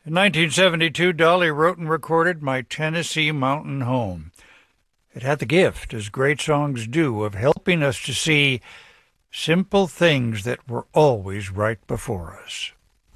In 1972, Dolly wrote and recorded My Tennessee Mountain Home. It had the gift, as great songs do, of helping us to see simple things that were always right before us.